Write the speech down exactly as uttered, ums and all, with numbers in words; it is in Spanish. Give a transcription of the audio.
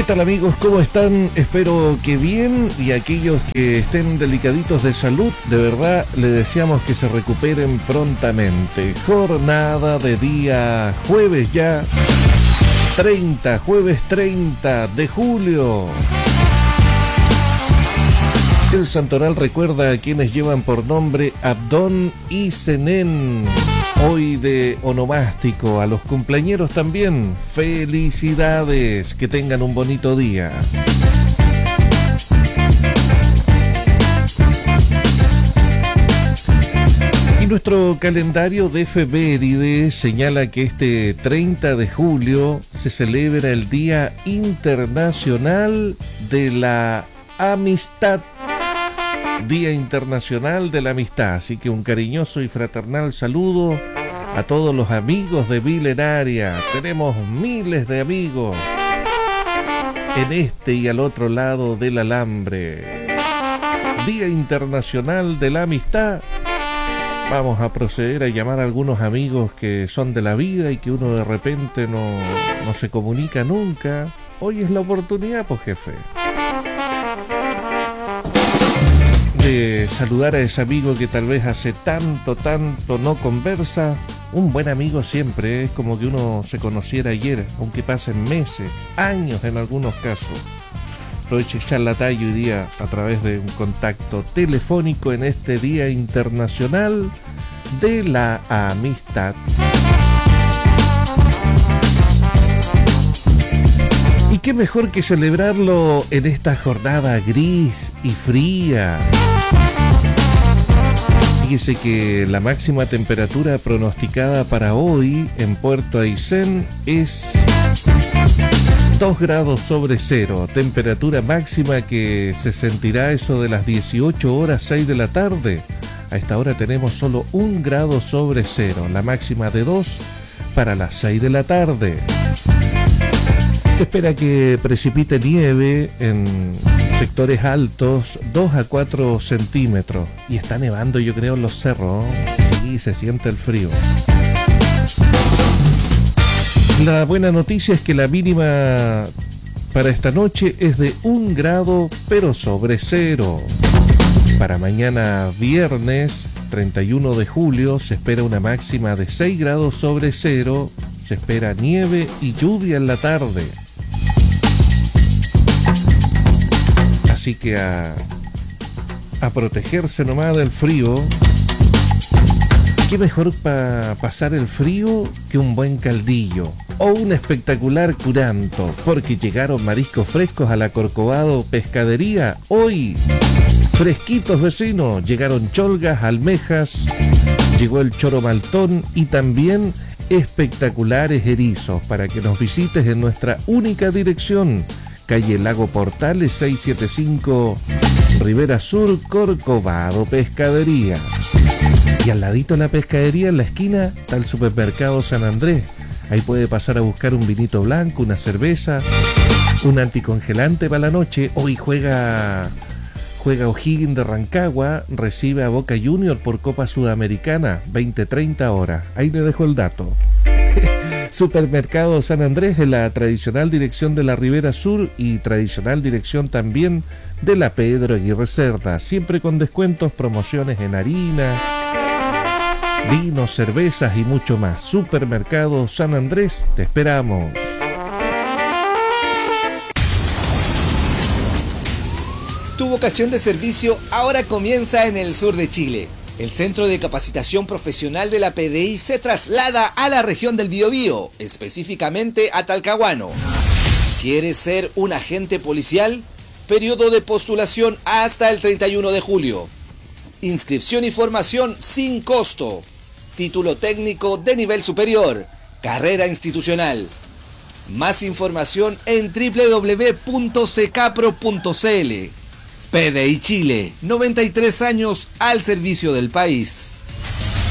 tal amigos? ¿Cómo están? Espero que bien, y aquellos que estén delicaditos de salud, de verdad les deseamos que se recuperen prontamente. Jornada de día jueves ya, treinta, jueves treinta de julio. El santoral recuerda a quienes llevan por nombre Abdón y Senén. Hoy de onomástico, a los cumpleañeros también, felicidades, que tengan un bonito día. Y nuestro calendario de efemérides señala que este treinta de julio se celebra el Día Internacional de la Amistad. Día Internacional de la Amistad, así que un cariñoso y fraternal saludo a todos los amigos de Milenaria. Tenemos miles de amigos en este y al otro lado del alambre. Día Internacional de la Amistad. Vamos a proceder a llamar a algunos amigos que son de la vida y que uno de repente no, no se comunica nunca. Hoy es la oportunidad, pues jefe, de saludar a ese amigo que tal vez hace tanto, tanto no conversa. Un buen amigo siempre, ¿eh? Es como que uno se conociera ayer, aunque pasen meses, años en algunos casos. Aproveche echar la talla hoy día a través de un contacto telefónico en este Día Internacional de la Amistad. Y qué mejor que celebrarlo en esta jornada gris y fría. Fíjese que la máxima temperatura pronosticada para hoy en Puerto Aysén es dos grados sobre cero. Temperatura máxima que se sentirá eso de las dieciocho horas seis de la tarde. A esta hora tenemos solo un grado sobre cero. La máxima de dos para las seis de la tarde. Se espera que precipite nieve en sectores altos, dos a cuatro centímetros. Y está nevando, yo creo, en los cerros. Sí, se siente el frío. La buena noticia es que la mínima para esta noche es de un grado, pero sobre cero. Para mañana viernes, treinta y uno de julio, se espera una máxima de seis grados sobre cero. Se espera nieve y lluvia en la tarde. Así que a, a protegerse nomás del frío. Qué mejor para pasar el frío que un buen caldillo o un espectacular curanto, porque llegaron mariscos frescos a la Corcovado Pescadería hoy. Fresquitos, vecinos, llegaron cholgas, almejas, llegó el choro maltón y también espectaculares erizos para que nos visites en nuestra única dirección. Calle Lago Portales seiscientos setenta y cinco, Rivera Sur, Corcovado Pescadería. Y al ladito de la pescadería, en la esquina, está el supermercado San Andrés. Ahí puede pasar a buscar un vinito blanco, una cerveza, un anticongelante para la noche. Hoy juega, juega O'Higgins de Rancagua, recibe a Boca Junior por Copa Sudamericana, veinte treinta horas. Ahí le dejo el dato. Supermercado San Andrés, en la tradicional dirección de la Ribera Sur y tradicional dirección también de la Pedro Aguirre Cerda, siempre con descuentos, promociones en harina, vinos, cervezas y mucho más. Supermercado San Andrés, te esperamos. Tu vocación de servicio ahora comienza en el sur de Chile. El Centro de Capacitación Profesional de la P D I se traslada a la región del Biobío, específicamente a Talcahuano. ¿Quieres ser un agente policial? Periodo de postulación hasta el treinta y uno de julio. Inscripción y formación sin costo. Título técnico de nivel superior. Carrera institucional. Más información en doble u doble u doble u punto secapro punto c l. P D I Chile, noventa y tres años al servicio del país.